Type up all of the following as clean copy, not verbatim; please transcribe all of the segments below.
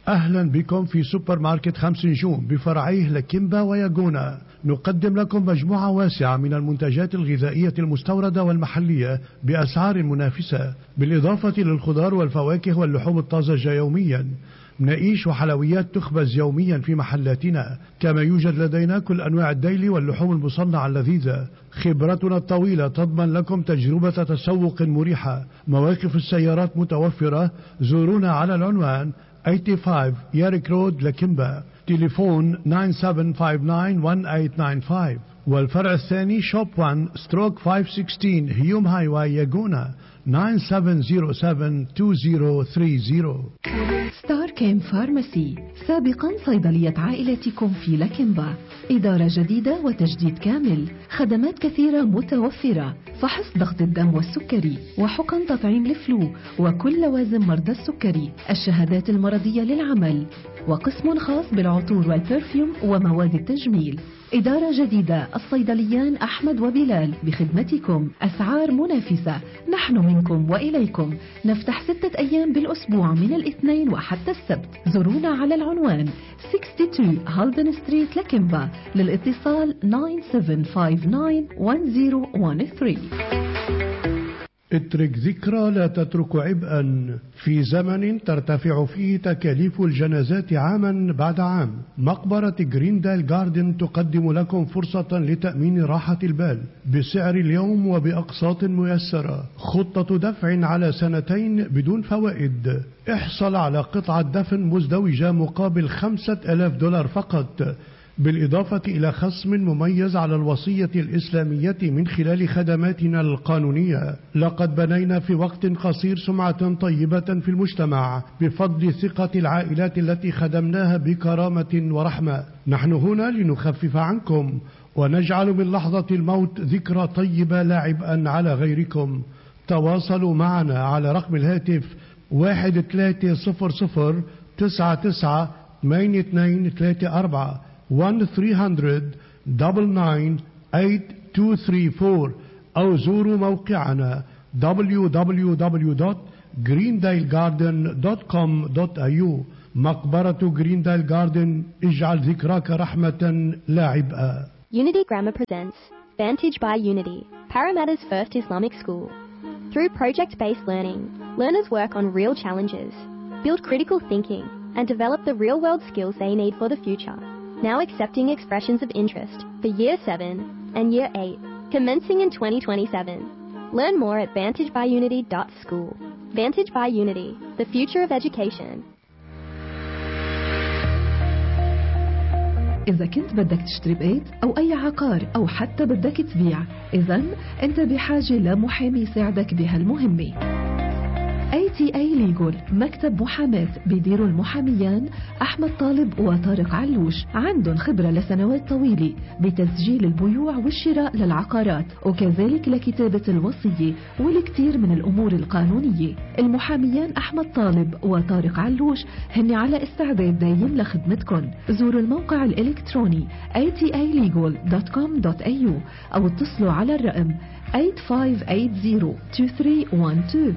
أهلا بكم في سوبر ماركت 5 نجوم بفرعيه لكيمبا وياجونا. نقدم لكم مجموعة واسعة من المنتجات الغذائية المستوردة والمحلية بأسعار منافسة، بالإضافة للخضار والفواكه واللحوم الطازجة يوميا. مناقيش وحلويات تخبز يوميا في محلاتنا، كما يوجد لدينا كل أنواع الديلي واللحوم المصنعة اللذيذة. خبرتنا الطويلة تضمن لكم تجربة تسوق مريحة. مواقف السيارات متوفرة. زورونا على العنوان 85 ياريك رود لكيمبا، تليفون 97591895. والفرع الثاني شوب 1 ستروك 516 هيوم هاي واي ياجونا 97072030. ستار كيم فارماسي، سابقا صيدلية عائلتكم في لكيمبا. إدارة جديدة وتجديد كامل، خدمات كثيرة متوفرة، فحص ضغط الدم والسكري، وحقن تطعيم الفلو وكل لوازم مرضى السكري، الشهادات المرضية للعمل، وقسم خاص بالعطور والبرفيوم ومواد التجميل. إدارة جديدة، الصيدليان أحمد وبلال بخدمتكم، أسعار منافسة. نحن منكم وإليكم، نفتح 6 أيام بالأسبوع من الاثنين وحتى السبت. زورونا على العنوان 62 هالدن ستريت لكيمبا، للاتصال 97591013. اترك ذكرى لا تترك عبئا. في زمن ترتفع فيه تكاليف الجنازات عاما بعد عام، مقبرة جريندال جاردن تقدم لكم فرصة لتأمين راحة البال بسعر اليوم وبأقساط ميسرة. خطة دفع على 2 بدون فوائد. احصل على قطعة دفن مزدوجة مقابل $5000 فقط، بالإضافة إلى خصم مميز على الوصية الإسلامية من خلال خدماتنا القانونية. لقد بنينا في وقت قصير سمعة طيبة في المجتمع بفضل ثقة العائلات التي خدمناها بكرامة ورحمة. نحن هنا لنخفف عنكم ونجعل من لحظة الموت ذكرى طيبة لا عبئا على غيركم. تواصلوا معنا على رقم الهاتف 1300998234 1-300-99-8234 أو زوروا موقعنا www.greendalegarden.com.au. مقبرة جريندايل جاردن، اجعل ذكراك رحمة لا عبئا. Unity Grammar presents Vantage by Unity, Parramatta's first Islamic school. Through project-based learning, learners work on real challenges, build critical thinking, and develop the real-world skills they need for the future. Now accepting expressions of interest for Year 7 and Year 8, commencing in 2027. Learn more at vantagebyunity.school. Vantage by Unity, the future of education. إذا كنت بدك تشتري بيت أو أي عقار أو حتى بدك تبيع، إذن أنت بحاجة لمحامي يساعدك بهالمهمة. ATA Legal، مكتب محاماة بيديروا المحاميان أحمد طالب وطارق علوش. عندهم خبرة لسنوات طويلة بتسجيل البيوع والشراء للعقارات، وكذلك لكتابة الوصية والكثير من الأمور القانونية. المحاميان أحمد طالب وطارق علوش هن على استعداد دايم لخدمتكم. زوروا الموقع الإلكتروني atalegal.com.au أو اتصلوا على الرقم 85802312.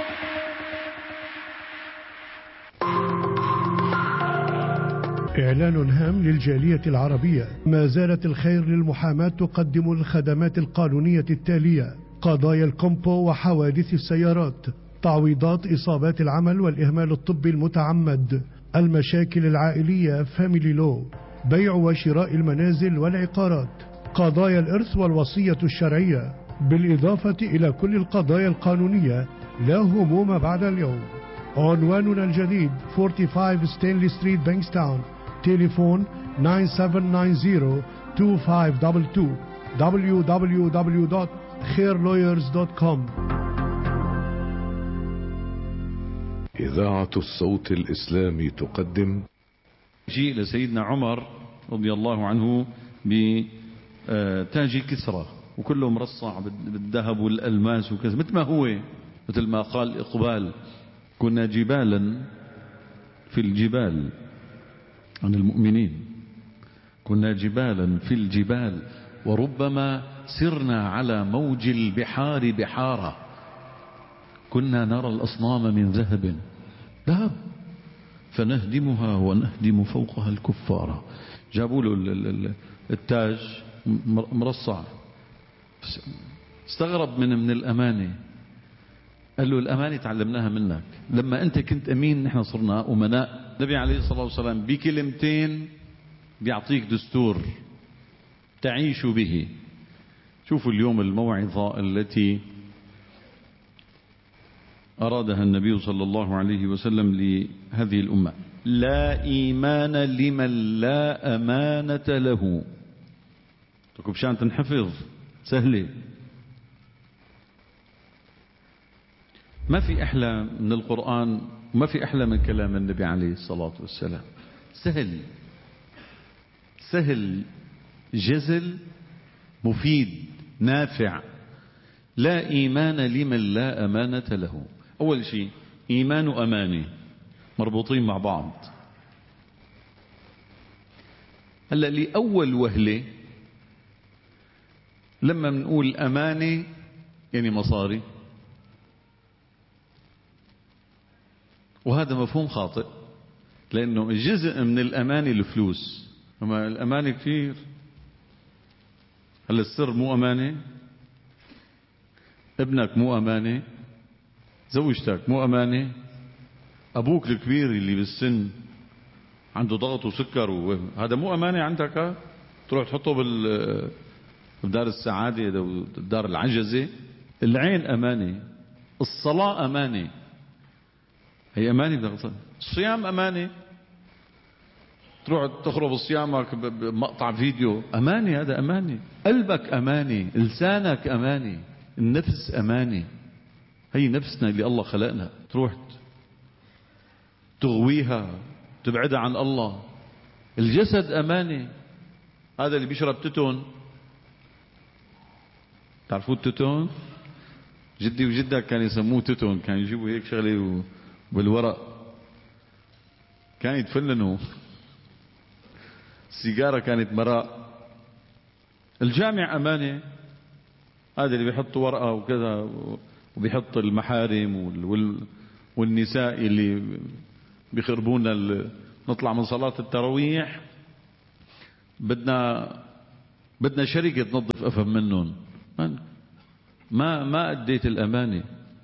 إعلان هام للجالية العربية. ما زالت الخير للمحاماة تقدم الخدمات القانونية التالية: قضايا الكومبو وحوادث السيارات، تعويضات إصابات العمل والإهمال الطبي المتعمد، المشاكل العائلية فاميلي لو، بيع وشراء المنازل والعقارات، قضايا الإرث والوصية الشرعية، بالإضافة إلى كل القضايا القانونية. لا هموم بعد اليوم. عنواننا الجديد 45 ستانلي ستريت بانكستاون، تليفون 97902522 www.khairlawyers.com. إذاعة الصوت الإسلامي تقدم. جيء لسيدنا عمر رضي الله عنه بتاج كسرى وكله مرصع بالذهب والألماس وكذا، مثل ما هو، مثل ما قال إقبال: كنا جبالا في الجبال عن المؤمنين، كنا جبالا في الجبال وربما سرنا على موج البحار بحارا، كنا نرى الأصنام من ذهب، ذهب فنهدمها ونهدم فوقها الكفار. جابوا له التاج مرصع، استغرب من الأمانة. قال له الأمانة تعلمناها منك، لما أنت كنت أمين نحن صرنا أمناء. النبي عليه الصلاة والسلام بكلمتين بيعطيك دستور تعيش به. شوفوا اليوم الموعظة التي أرادها النبي صلى الله عليه وسلم لهذه الأمة: لا إيمان لمن لا أمانة له. تكون بشان تنحفظ سهلة. ما في أحلى من القرآن وما في أحلى من كلام النبي عليه الصلاة والسلام. سهل سهل جزل مفيد نافع. لا إيمان لمن لا أمانة له. أول شيء إيمان وأمانة مربوطين مع بعض. هلا لأول وهلة لما بنقول أمانة يعني مصاري، وهذا مفهوم خاطئ، لأنه جزء من الأمانة الفلوس، أما الأمانة كثير. هل السر مو أمانة؟ ابنك مو أمانة؟ زوجتك مو أمانة؟ أبوك الكبير اللي بالسن عنده ضغط وسكر هذا مو أمانة عندك؟ تروح تحطه بدار السعادة أو دار العجزة. العين أمانة، الصلاة أمانة، هي أمانة. الصيام أمانة، تروح تخرب صيامك بمقطع فيديو، أمانة. هذا أمانة. قلبك أمانة، لسانك أمانة، النفس أمانة. هي نفسنا اللي الله خلقنا، تروح تغويها تبعدها عن الله. الجسد أمانة. هذا اللي بيشرب تتون، تعرفوا التتون؟ جدي وجدك كانوا يسموه تتون، كانوا يجيبوا هيك شغله بالورق كانوا يتفننوا. السيجارة كانت مراء. الجامع أمانة. هذا اللي بيحط ورقة وكذا وبيحط المحارم والنساء اللي بيخربونا. نطلع من صلاة التراويح بدنا شركة تنظف أفهم منهم. ما أديت الأمانة.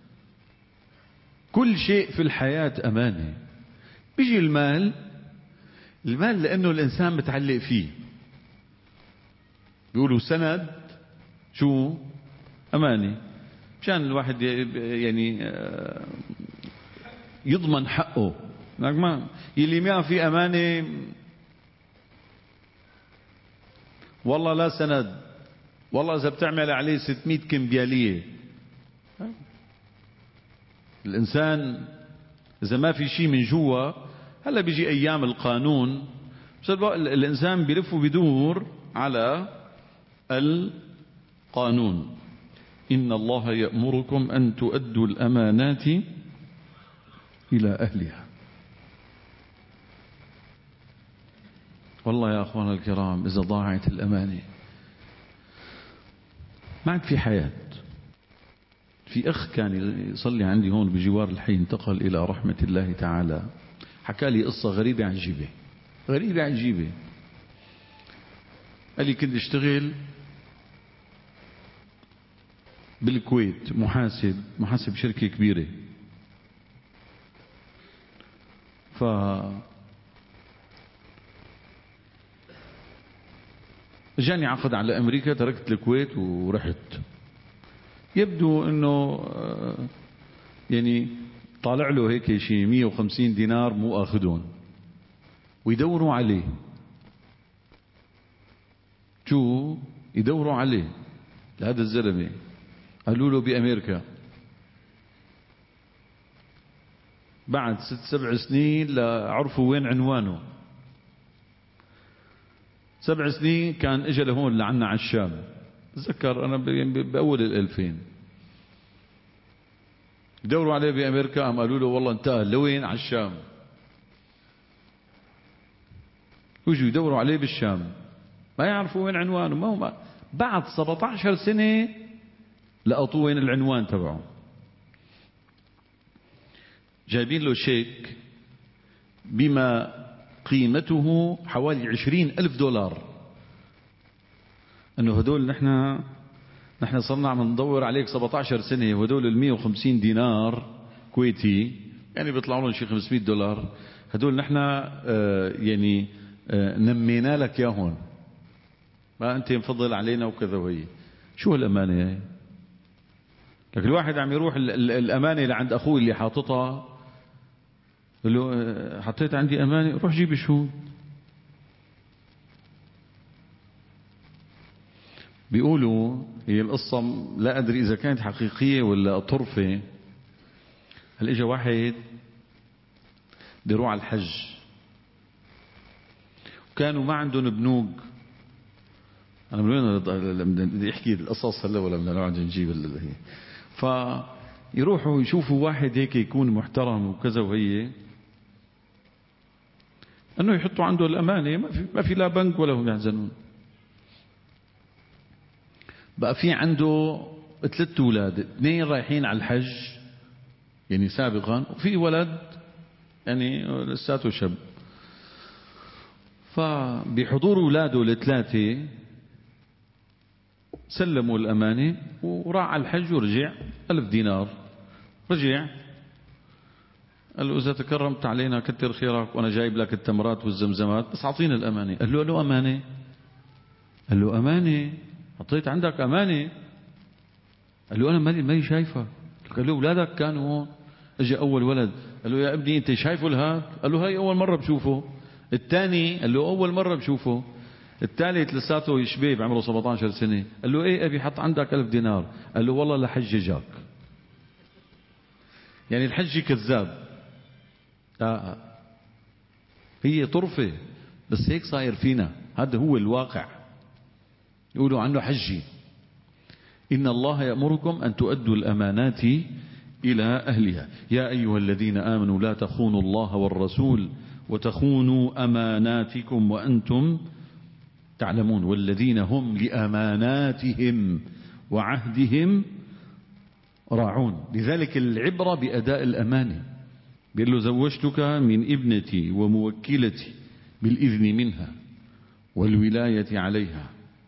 كل شيء في الحياة أمانة. بيجي المال لأنه الإنسان متعلق فيه. بيقولوا سند شو؟ أمانة. مشان الواحد يعني يضمن حقه. ما يلي ما في أمانة والله لا سند، والله إذا بتعمل عليه 600 كمبيالية. الإنسان إذا ما في شيء من جوا، هلا بيجي أيام القانون، بس الإنسان بيلف وبيدور على القانون. إن الله يأمركم أن تؤدوا الأمانات إلى أهلها. والله يا أخوانا الكرام إذا ضاعت الأمانة ما عاد في حياة. في أخ كان يصلي عندي هون بجوار الحي، انتقل إلى رحمة الله تعالى، حكى لي قصة غريبة عجيبة. غريبة عجيبة. قال لي كنت اشتغل بالكويت محاسب شركة كبيرة. جاني عقد على أمريكا، تركت الكويت ورحت. يبدو أنه يعني طالع له هيك شيء 150 دينار مو أخذون، ويدوروا عليه. شو يدوروا عليه لهذا الزلمة؟ قالوا له بأمريكا. بعد 6-7 سنين لعرفوا وين عنوانه. 7 سنين كان اجى لهون لعنا على الشام. تذكر انا باول 2000 دوروا عليه بامريكا، قام قالوا له والله انتقل لوين؟ على الشام. وجوا يدوروا عليه بالشام ما يعرفوا وين عنوانه. ما هو بعد 17 سنة لقطوا وين العنوان تبعه. جايبين له شيك بما قيمته حوالي 20,000 دولار، أنه هدول نحن صرنا عم ندور عليك 17 سنة، وهدول 150 دينار كويتي يعني بيطلعوا لهم شي 500 دولار، هدول نحن يعني نمينا لك ياهون، ما أنت مفضل علينا وكذا. وهي شو هالأمانة هي؟ لكن الواحد عم يروح الأمانة لعند أخوه اللي حاططها، قال له حطيت عندي أمانة، روح جيب الشهود. بيقولوا هي القصة لا أدري إذا كانت حقيقية ولا طرفة. هل إجا واحد بيروح على الحج، وكانوا ما عندهم بنوك. أنا من وين بدي أحكي القصص هلا ولا بدنا نقعد نجيب هي؟ فيروحوا يشوفوا واحد هيك يكون محترم وكذا، وهي أنه يحطوا عنده الأمانة، ما في لا بنك ولا هم يحزنون. بقى في عنده 3 أولاد، 2 رايحين على الحج يعني سابقا، وفي ولد يعني لساته شاب. فبحضور أولاده ال3 سلموا الأمانة، وراح على الحج ورجع 1000 دينار. رجع قال له إذا تكرمت علينا كتر خيرك، وأنا جايب لك التمرات والزمزمات، بس أعطينا الأمانة. قال له أمانة؟ قال له أمانة؟ حطيت عندك أمانة؟ قال له أنا مالي شايفة. قال له أولادك كانوا هون. اجى أول ولد قال له يا ابني أنت شايفه الهاد؟ قال له هاي أول مرة بشوفه. الثاني قال له أول مرة بشوفه. الثالث لساته شبيب عمره 17 سنة. قال له إيه أبي حط عندك 1000 دينار. قال له والله لحججك. يعني الحج كذاب. هي طرفة، بس هيك صاير فينا، هذا هو الواقع. يقولوا عنه حجي. إن الله يأمركم أن تؤدوا الأمانات إلى أهلها يا أيها الذين آمنوا لا تخونوا الله والرسول وتخونوا أماناتكم وأنتم تعلمون والذين هم لأماناتهم وعهدهم راعون. لذلك العبرة بأداء الأمانة. بيقول له زوجتك من ابنتي وموكلتي بالإذن منها والولاية عليها.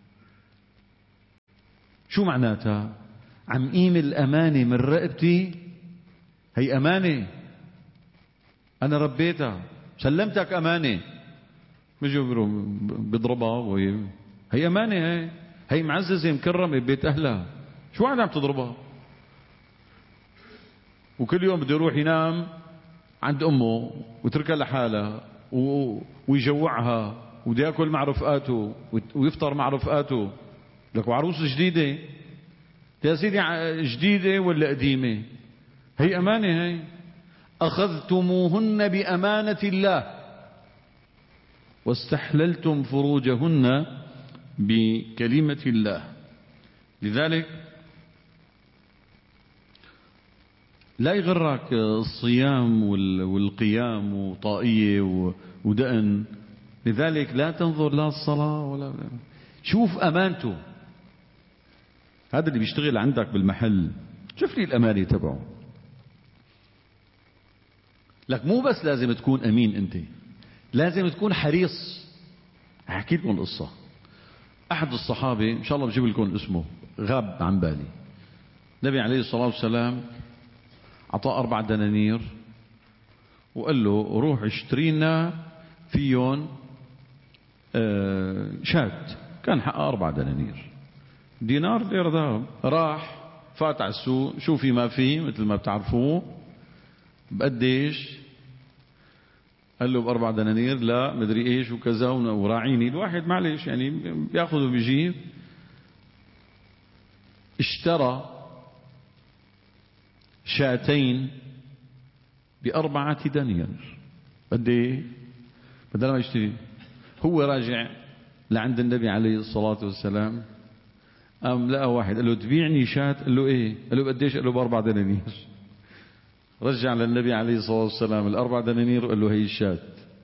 شو معناتها؟ عم قيم الأمانة من رقبتي، هي أمانة أنا ربيتها، سلمتك أمانة، بيجوا بيضربها، هي أمانة، هي معززة مكرمة ببيت أهلها، شو عم تضربها؟ وكل يوم بده يروح ينام عند أمه وتركها لحالها ويجوعها وبده ياكل مع رفقاته ويفطر مع رفقاته. لك وعروس جديدة يا سيدي، جديدة ولا قديمة؟ هي أمانة. هي أخذتموهن بأمانة الله واستحللتم فروجهن بكلمة الله. لذلك لا يغرك الصيام والقيام وطائية ودقن. لذلك لا تنظر لا الصلاة ولا شوف أمانته. هذا اللي بيشتغل عندك بالمحل، شوف لي الأمانة تبعه. لك مو بس لازم تكون أمين، أنت لازم تكون حريص. أحكي لكم القصة. أحد الصحابة إن شاء الله بجيب لكم اسمه، غاب عن بالي. النبي عليه الصلاة والسلام أعطاه 4 دنانير وقال له روح اشتري لنا فيهم شات، كان حقها 4 دنانير، دينار غير ذهب. راح فات على السوق، شو في ما في مثل ما بتعرفوه، بقديش؟ قال له ب4 دنانير. لا مدري ايش وكذا وراعيني. الواحد معلش يعني بياخذ وبيجيب. اشترى شاتين ب4 دنانير. قد ايه؟ بدل ما يشتري. هو راجع لعند النبي عليه الصلاة والسلام، قام لقى واحد قال له تبيعني شات؟ قال له ايه؟ قال له قديش؟ قال له ب4 دنانير. رجع للنبي عليه الصلاة والسلام 4 دنانير وقال له هي الشات.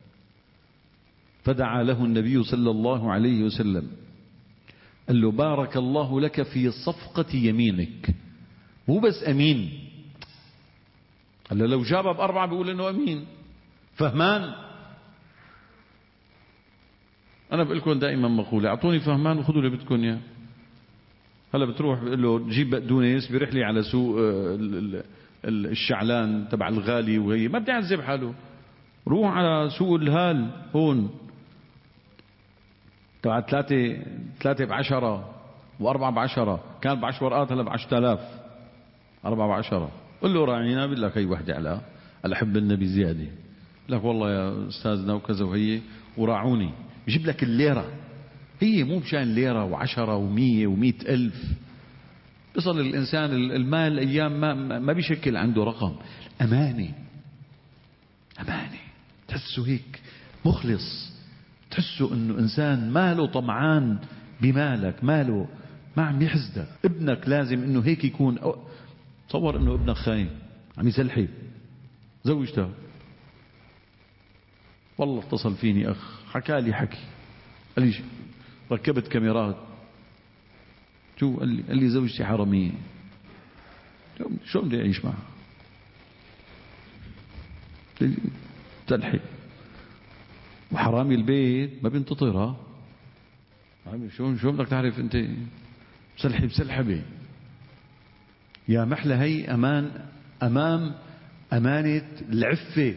فدعا له النبي صلى الله عليه وسلم، قال له بارك الله لك في صفقة يمينك. مو بس أمين، قال له لو جابها ب4 بيقول إنه أمين. فهمان. أنا بقول لكم دائما مقولة: أعطوني فهمان وخذوا اللي بدكم إياه. هلا بتروح بقول له جيب بقدونس، بيروح لي على سوق الشعلان تبع الغالي، وهي ما بدي يعذب حاله. روح على سوق الهال هون تبع 3 ب10 و4 ب10، كان ب10 ورقات هلا ب10,000، 4 ب10. قل له راعينا، بقول لك هي وحده على أحب النبي زياده، لك والله يا استاذنا وكذا وهي وراعوني، بجيب لك الليره. هي مو مشان ليره و10 و100 و100 ألف. بيصل الإنسان المال أيام ما بيشكل عنده رقم. أمانة تحسه هيك مخلص، تحسه إنه إنسان ماله طمعان بمالك، ماله ما عم يحسدك. ابنك لازم إنه هيك يكون. تصور إنه ابنك خاين عم يسلحي، زوجته والله اتصل فيني أخ حكى لي حكي، قال لي ركبت كاميرات. شو قال لي زوجتي حرامية. شو بدي أعيش معها؟ تلحي وحرامي البيت ما بينتطرها. شو بدك تعرف أنت؟ سلحي بسلحبة. يا محلى هي أمام أمانة العفة،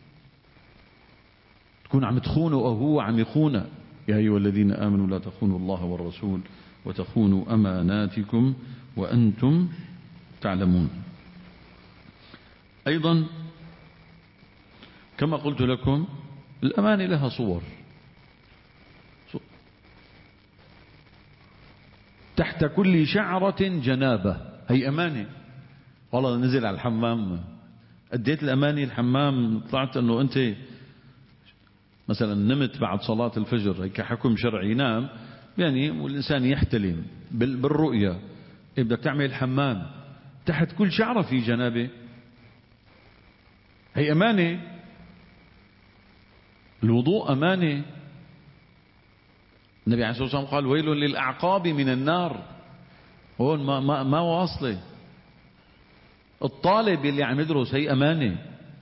تكون عم تخونه أو هو عم يخونه. يا أيها الذين آمنوا لا تخونوا الله والرسول وتخونوا أماناتكم وأنتم تعلمون. أيضا كما قلت لكم الأمانة لها صور. تحت كل شعرة جنابة، هي أمانة. والله نزل على الحمام، أديت الأمانة الحمام، طلعت أنه أنت مثلا نمت بعد صلاة الفجر، هيك حكم شرعي، ينام يعني والإنسان يحتلم بالرؤية، بدك تعمل حمام تحت كل شعرة في جنابه، هي أمانة. الوضوء أمانة. النبي عليه الصلاة والسلام قال: ويل للأعقاب من النار. هون ما واصله. الطالب اللي عم يدرس هي أمانة.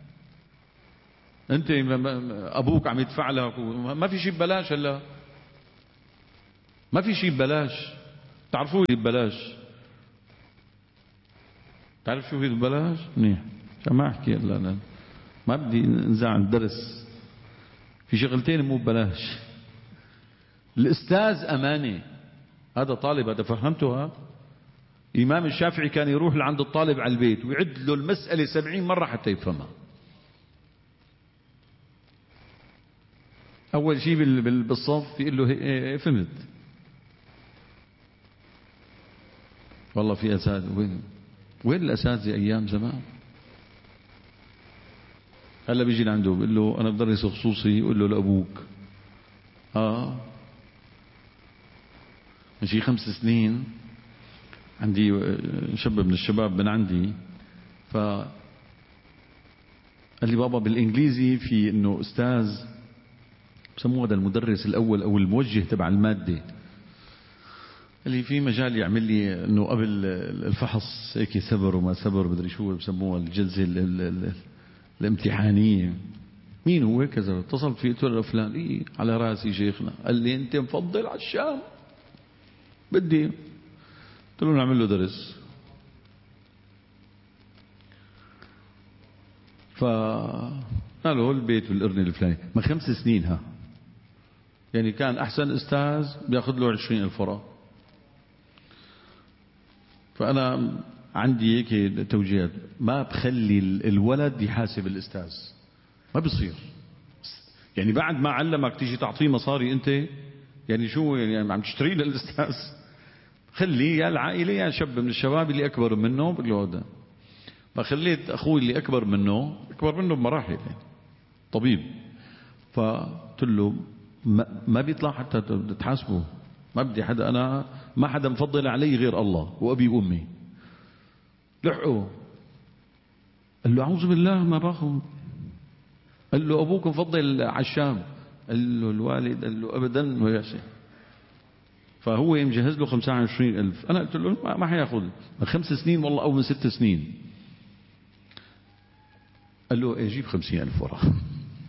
أنت أبوك عم يدفع لك، ما في شيء ببلاش. هلا ما في شيء ببلاش. تعرفوا ايه ببلاش؟ تعرف شو هي ببلاش؟ منيح عشان ما احكي. لا ما بدي انزع الدرس. في شغلتين مو ببلاش. الاستاذ امانه. هذا طالب، هذا فهمتها. الامام الشافعي كان يروح لعند الطالب على البيت ويعد له المسألة 70 مرة حتى يفهمها. اول شيء بالصف يقول له فهمت. والله في اساتذه. وين الاساتذه ايام زمان؟ هلا بيجي لعنده بيقول له انا بدرس خصوصي، يقول له لابوك من شي 5 سنين عندي شاب من الشباب من عندي، قال لي بابا بالانجليزي في انه استاذ بسموه هذا المدرس الاول او الموجه تبع الماده، قال لي في مجال يعمل لي انه قبل الفحص هيك سبر وما سبر بدري شو بسموها الجلسه الامتحانيه. مين هو كذا؟ اتصلت فيه قلت له فلان. إيه على راسي شيخنا. قال لي انت مفضل على الشام. بدي. قلت له نعمل له درس. فقالوا البيت بالقرن الفلاني من 5 سنين يعني كان احسن استاذ بياخذ له 20,000 ورقه. فانا عندي هيك توجيهات، ما بخلي الولد يحاسب الاستاذ، ما بيصير. يعني بعد ما علمك تيجي تعطيه مصاري انت؟ يعني شو يعني عم تشتري للاستاذ؟ خليه يا العائله يا شاب من الشباب اللي اكبر منه بقول له هذا. فخليت اخوي اللي اكبر منه بمراحل يعني طبيب، فقلت له ما بيطلع حتى تحاسبه. ما بدي حدا، انا ما حدا مفضل علي غير الله وابي وامي. لحقوا. قال له اعوذ بالله ما باخذ. قال له ابوك مفضل على الشام. قال له الوالد. قال له ابدا ويا شيء. فهو مجهز له 25,000. انا قلت له ما حياخذ من 5 سنين والله او من 6 سنين. قال له ايه جيب 50,000 ورقه.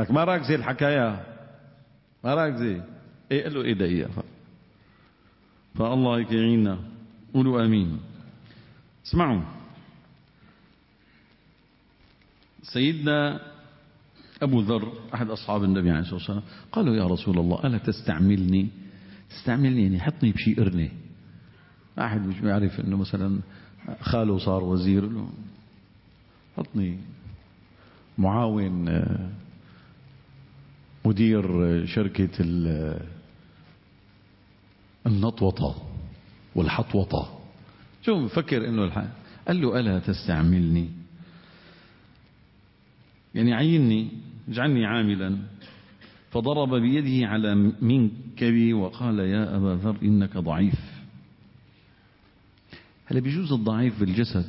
لك ما راك زي الحكاية، ما راك زي ايه؟ قال له ايه دقيقة. فالله هيك يعيننا، قولوا امين. اسمعوا، سيدنا أبو ذر أحد أصحاب النبي عليه الصلاة والسلام قالوا يا رسول الله ألا تستعملني يعني حطني بشي قرنة. أحد مش بيعرف أنه مثلا خاله صار وزير، حطني معاون مدير شركة النطوطة والحطوطة. شو مفكر أنه قال له ألا تستعملني يعني عيني، اجعلني عاملا. فضرب بيده على منكبي وقال يا أبا ذر إنك ضعيف. هل بيجوز الضعيف بالجسد؟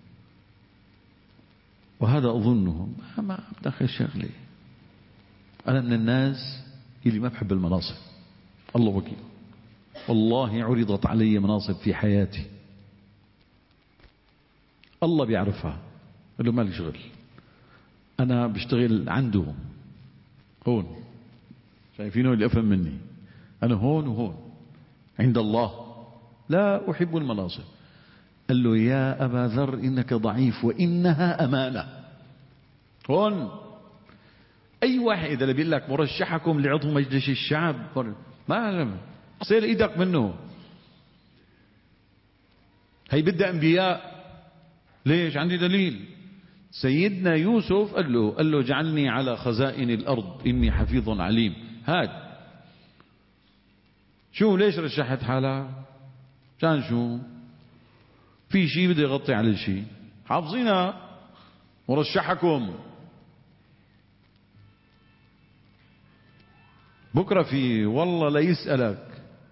وهذا أظنه ما بدخل شغلي. أنا من الناس اللي ما بحب المناصب، الله وكيل. والله عرضت علي مناصب في حياتي الله بيعرفها، قال له ما لي شغل، أنا بشتغل عنده هون، شايفينه اللي أفهم مني، أنا هون وهون عند الله، لا أحب المناصب. قال له يا أبا ذر إنك ضعيف وإنها أمانة. هون أي واحد إذا بيقول لك مرشحكم لعضو مجلس الشعب ما صير إيدك منه، هي بدها أنبياء. ليش؟ عندي دليل. سيدنا يوسف قال له اجعلني على خزائن الأرض إني حفيظ عليم. هاد شو ليش رشحت حالها؟ كان شو في شيء بده يغطي على شيء، حافظينها مرشحكم. بكرة في والله لا يسألك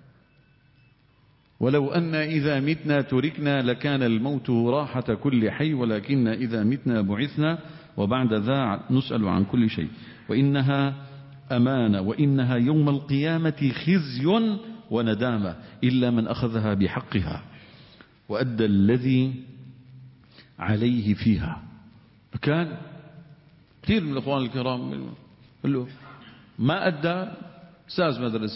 ولو أن إذا متنا تركنا لكان الموت راحة كل حي ولكن إذا متنا بعثنا وبعد ذا نسأل عن كل شيء وإنها أمانة وإنها يوم القيامة خزي وندامة إلا من أخذها بحقها وأدى الذي عليه فيها. كان كثير من الأخوان الكرام قال له ما أدى، أستاذ مدرسة